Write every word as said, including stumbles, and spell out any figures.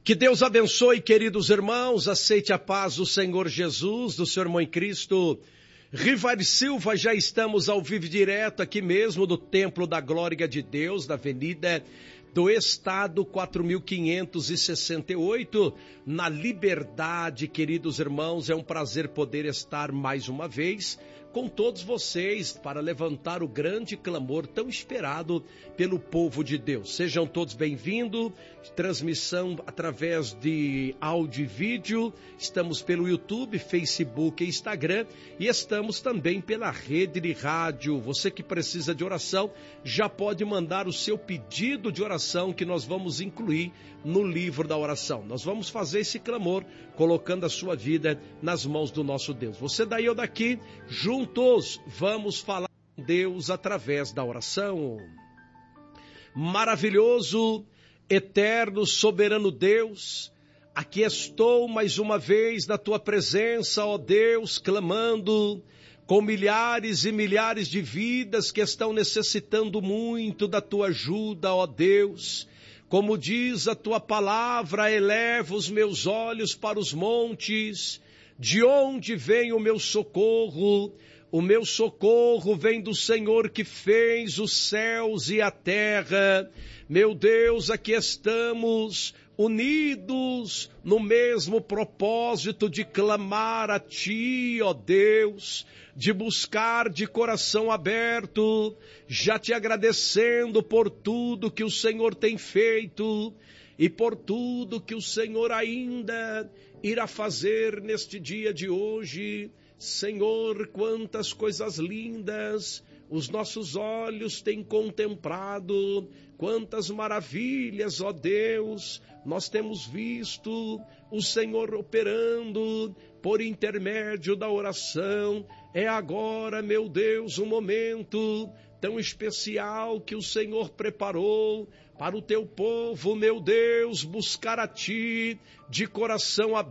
Que Deus abençoe, queridos irmãos, aceite a paz do Senhor Jesus, do seu irmão em Cristo. Rivair Silva, já estamos ao vivo direto aqui mesmo do Templo da Glória de Deus, da Avenida do Estado quatro mil quinhentos e sessenta e oito, na Liberdade, queridos irmãos. É um prazer poder estar mais uma vez com todos vocês para levantar o grande clamor tão esperado pelo povo de Deus. Sejam todos bem-vindos, transmissão através de áudio e vídeo, estamos pelo YouTube, Facebook e Instagram e estamos também pela rede de rádio. Você que precisa de oração, já pode mandar o seu pedido de oração que nós vamos incluir no livro da oração. Nós vamos fazer esse clamor colocando a sua vida nas mãos do nosso Deus. Você daí ou daqui, juntos vamos falar com Deus através da oração. Maravilhoso, eterno, soberano Deus, aqui estou mais uma vez na tua presença, ó Deus, clamando com milhares e milhares de vidas que estão necessitando muito da tua ajuda, ó Deus. Como diz a tua palavra, eleva os meus olhos para os montes, de onde vem o meu socorro? O meu socorro vem do Senhor que fez os céus e a terra. Meu Deus, aqui estamos unidos no mesmo propósito de clamar a Ti, ó Deus, de buscar de coração aberto, já te agradecendo por tudo que o Senhor tem feito e por tudo que o Senhor ainda irá fazer neste dia de hoje. Senhor, quantas coisas lindas os nossos olhos têm contemplado, quantas maravilhas, ó Deus, nós temos visto o Senhor operando por intermédio da oração. É agora, meu Deus, um momento tão especial que o Senhor preparou para o teu povo, meu Deus, buscar a Ti de coração aberto.